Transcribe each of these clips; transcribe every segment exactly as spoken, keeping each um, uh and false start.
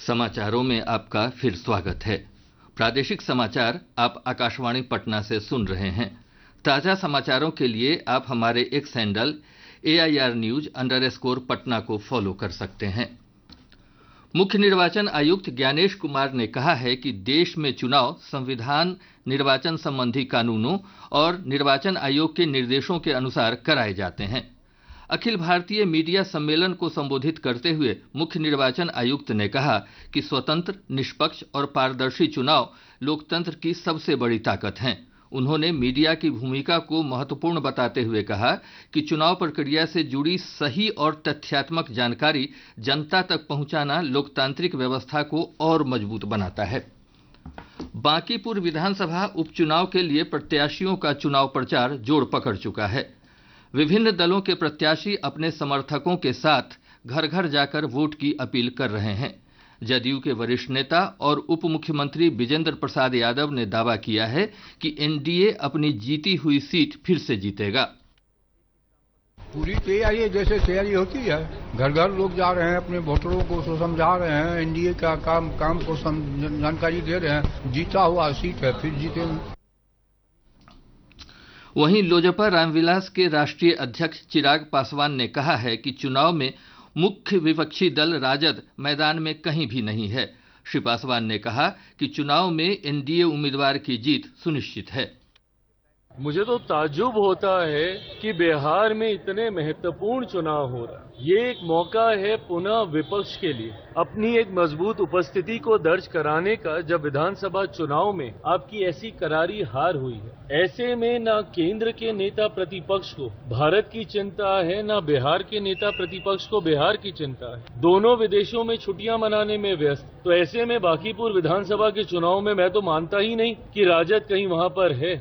समाचारों में आपका फिर स्वागत है। प्रादेशिक समाचार आप आकाशवाणी पटना से सुन रहे हैं। ताजा समाचारों के लिए आप हमारे x handle A I R news under score Patna को फॉलो कर सकते हैं। मुख्य निर्वाचन आयुक्त ज्ञानेश कुमार ने कहा है कि देश में चुनाव संविधान, निर्वाचन संबंधी कानूनों और निर्वाचन आयोग के निर्देशों के अनुसार कराए जाते हैं। अखिल भारतीय मीडिया सम्मेलन को संबोधित करते हुए मुख्य निर्वाचन आयुक्त ने कहा कि स्वतंत्र, निष्पक्ष और पारदर्शी चुनाव लोकतंत्र की सबसे बड़ी ताकत हैं। उन्होंने मीडिया की भूमिका को महत्वपूर्ण बताते हुए कहा कि चुनाव प्रक्रिया से जुड़ी सही और तथ्यात्मक जानकारी जनता तक पहुंचाना लोकतांत्रिक व्यवस्था को और मजबूत बनाता है। बांकीपुर विधानसभा उपचुनाव के लिए प्रत्याशियों का चुनाव प्रचार जोर पकड़ चुका है। विभिन्न दलों के प्रत्याशी अपने समर्थकों के साथ घर घर जाकर वोट की अपील कर रहे हैं। जदयू के वरिष्ठ नेता और उप मुख्यमंत्री विजेंद्र प्रसाद यादव ने दावा किया है कि एन डी ए अपनी जीती हुई सीट फिर से जीतेगा। पूरी तैयारी है, जैसे तैयारी होती है। घर घर लोग जा रहे हैं, अपने वोटरों को समझा रहे हैं, एन डी ए का काम काम को जानकारी दे रहे हैं। जीता हुआ सीट है, फिर जीतेंगे। वहीं लोजपा रामविलास के राष्ट्रीय अध्यक्ष चिराग पासवान ने कहा है कि चुनाव में मुख्य विपक्षी दल राजद मैदान में कहीं भी नहीं है। श्री पासवान ने कहा कि चुनाव में एन डी ए उम्मीदवार की जीत सुनिश्चित है। मुझे तो ताज्जुब होता है कि बिहार में इतने महत्वपूर्ण चुनाव हो रहा है। ये एक मौका है पुनः विपक्ष के लिए अपनी एक मजबूत उपस्थिति को दर्ज कराने का, जब विधानसभा चुनाव में आपकी ऐसी करारी हार हुई है। ऐसे में न केंद्र के नेता प्रतिपक्ष को भारत की चिंता है, न बिहार के नेता प्रतिपक्ष को बिहार की चिंता है। दोनों विदेशों में छुट्टियां मनाने में व्यस्त। तो ऐसे में बांकीपुर विधानसभा के चुनाव में मैं तो मानता ही नहीं कि राजद कहीं वहां पर है।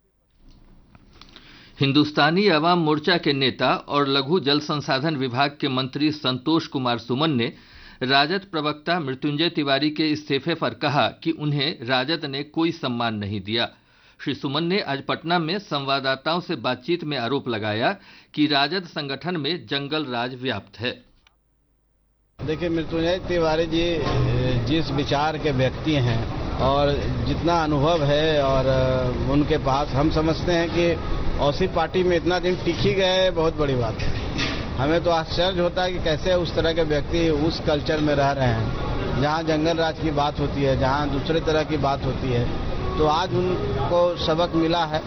हिंदुस्तानी अवाम मोर्चा के नेता और लघु जल संसाधन विभाग के मंत्री संतोष कुमार सुमन ने राजद प्रवक्ता मृत्युंजय तिवारी के इस्तीफे पर कहा कि उन्हें राजद ने कोई सम्मान नहीं दिया। श्री सुमन ने आज पटना में संवाददाताओं से बातचीत में आरोप लगाया कि राजद संगठन में जंगल राज व्याप्त है। देखिए, मृत्युंजय तिवारी जी जिस विचार के व्यक्ति हैं और जितना अनुभव है और उनके पास, हम समझते हैं कि औसी पार्टी में इतना दिन टिक ही गए, बहुत बड़ी बात है। हमें तो आश्चर्य होता है कि कैसे उस तरह के व्यक्ति उस कल्चर में रह रहे हैं जहां जंगल राज की बात होती है, जहां दूसरे तरह की बात होती है। तो आज उनको सबक मिला है।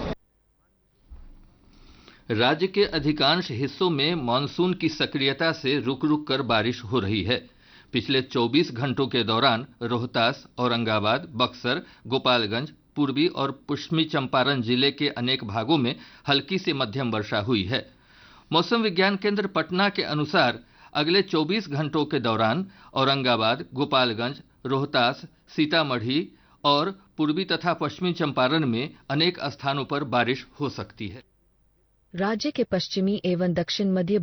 राज्य के अधिकांश हिस्सों में मानसून की सक्रियता से रुक रुक कर बारिश हो रही है। पिछले चौबीस घंटों के दौरान रोहतास, औरंगाबाद, बक्सर, गोपालगंज, पूर्वी और पश्चिमी चंपारण जिले के अनेक भागों में हल्की से मध्यम वर्षा हुई है। मौसम विज्ञान केंद्र पटना के अनुसार अगले चौबीस घंटों के दौरान औरंगाबाद, गोपालगंज, रोहतास, सीतामढ़ी और पूर्वी तथा पश्चिमी चंपारण में अनेक स्थानों पर बारिश हो सकती है। राज्य के पश्चिमी एवं दक्षिण मध्य